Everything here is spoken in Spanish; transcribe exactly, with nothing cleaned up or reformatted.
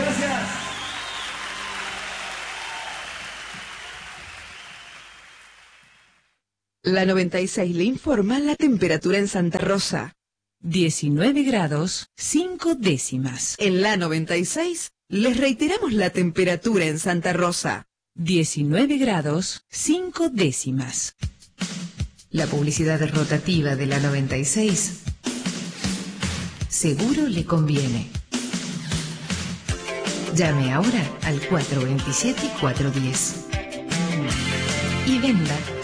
Gracias. La noventa y seis le informa la temperatura en Santa Rosa. diecinueve grados, cinco décimas. En la noventa y seis les reiteramos la temperatura en Santa Rosa. diecinueve grados, cinco décimas. La publicidad rotativa de la noventa y seis seguro le conviene. Llame ahora al cuatro veintisiete, cuatro diez y venda